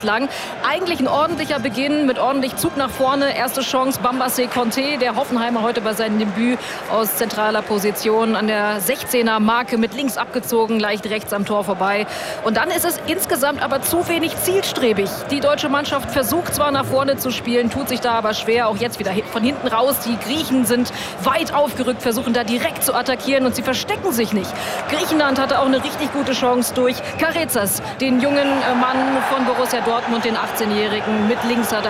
lang. Eigentlich ein ordentlicher Beginn mit ordentlich Zug nach vorne. Erste Chance Bambassé Conté, der Hoffenheimer heute bei seinem Debüt aus zentraler Position an der 16er Marke mit links abgezogen, leicht rechts am Tor vorbei. Und dann ist es insgesamt aber zu wenig zielstrebig. Die deutsche Mannschaft versucht zwar nach vorne zu spielen, tut sich da aber schwer. Auch jetzt wieder von hinten raus. Die Griechen sind weit aufgerückt, versuchen da direkt zu attackieren und sie verstecken sich nicht. Griechenland hatte auch eine richtig gute Chance durch Karetzas, den jungen Mann von Borussia Dortmund, den 18-Jährigen. Mit links hat er